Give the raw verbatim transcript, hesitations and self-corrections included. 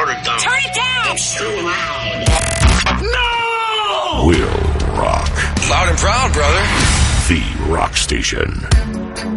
Turn it down. Turn it down. It's too loud. No! Will rock. Loud and proud, brother. The Rock Station.